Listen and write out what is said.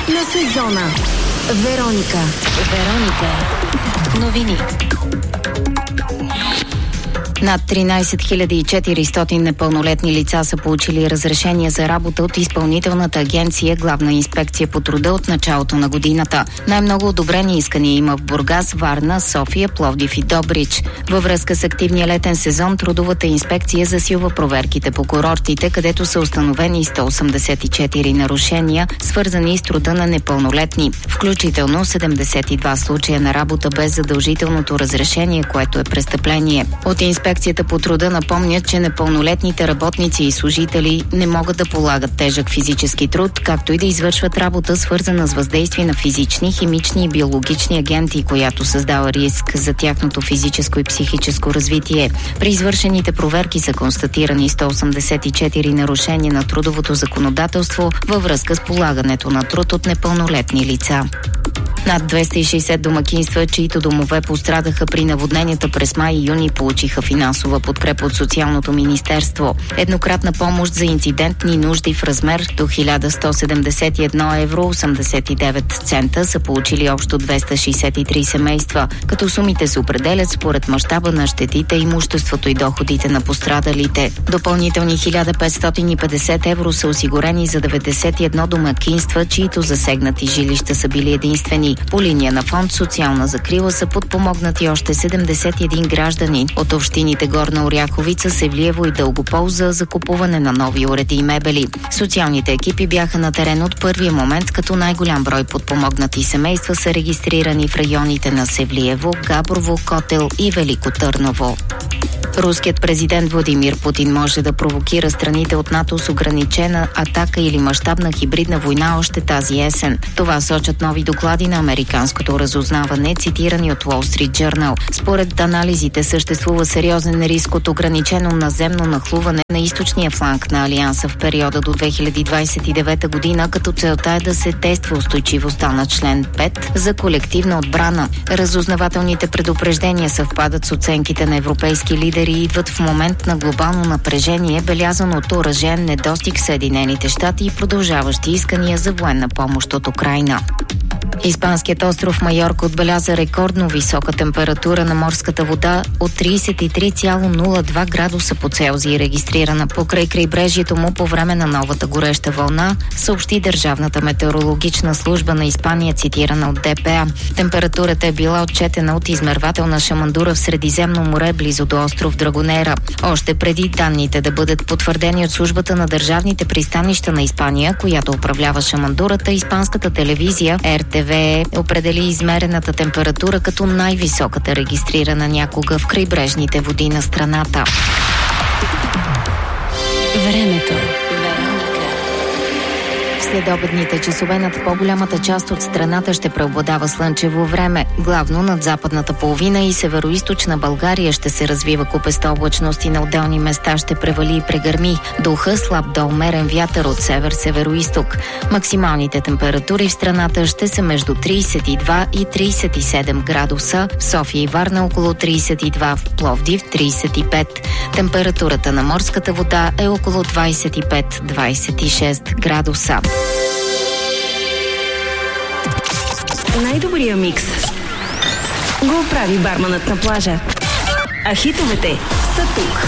на сезона. Вероника. Новини. Над 13 400 непълнолетни лица са получили разрешение за работа от Изпълнителната агенция Главна инспекция по труда от началото на годината. Най-много одобрени искания има в Бургас, Варна, София, Пловдив и Добрич. Във връзка с активния летен сезон, трудовата инспекция засилва проверките по курортите, където са установени 184 нарушения, свързани с труда на непълнолетни, включително 72 случая на работа без задължителното разрешение, което е престъпление. От Инспекцията по труда напомнят, че непълнолетните работници и служители не могат да полагат тежък физически труд, както и да извършват работа, свързана с въздействие на физични, химични и биологични агенти, която създава риск за тяхното физическо и психическо развитие. При извършените проверки са констатирани 184 нарушения на трудовото законодателство във връзка с полагането на труд от непълнолетни лица. Над 260 домакинства, чиито домове пострадаха при наводненията през май и юни, получиха финансова подкрепа от Социалното министерство. Еднократна помощ за инцидентни нужди в размер до 1171 евро 89 цента са получили общо 263 семейства, като сумите се определят според мащаба на щетите, имуществото и доходите на пострадалите. Допълнителни 1550 евро са осигурени за 91 домакинства, чиито засегнати жилища са били единствени. По линия на фонд "Социална закрила" са подпомогнати още 71 граждани от общините Горна Оряховица, Севлиево и Дългопол за закупуване на нови уреди и мебели. Социалните екипи бяха на терен от първия момент, като най-голям брой подпомогнати семейства са регистрирани в районите на Севлиево, Габрово, Котел и Велико Търново. Руският президент Владимир Путин може да провокира страните от НАТО с ограничена атака или мащабна хибридна война още тази есен. Това сочат нови доклади на американското разузнаване, цитирани от Wall Street Journal. Според анализите съществува сериозен риск от ограничено наземно нахлуване на източния фланг на Алианса в периода до 2029 година, като целта е да се тества устойчивостта на член 5 за колективна отбрана. Разузнавателните предупреждения съвпадат с оценките на европейски лидери и идват в момент на глобално напрежение, белязано от оръжен недостиг в Съединените щати и продължаващи искания за военна помощ от Украйна. Испанският остров Майорка отбеляза рекордно висока температура на морската вода от 33,02 градуса по Целзий, регистрирана покрай крайбрежието му по време на новата гореща вълна, съобщи Държавната метеорологична служба на Испания, цитирана от ДПА. Температурата е била отчетена от измервателна шамандура в Средиземно море, близо до остров Драгонера. Още преди данните да бъдат потвърдени от службата на държавните пристанища на Испания, която управлява шамандурата, испанската телевизия РТВ определи измерената температура като най-високата регистрирана някога в крайбрежните води на страната. Времето. Следобедните часове над по-голямата част от страната ще преобладава слънчево време. Главно над западната половина и североизточна България ще се развива купеста облачност и на отделни места ще превали и прегърми. Духа слаб до умерен вятър от север-североизток. Максималните температури в страната ще са между 32 и 37 градуса. В София и Варна около 32, в Пловдив 35. Температурата на морската вода е около 25-26 градуса. Най-добрия микс го прави барманът на плажа. А хитовете са тук.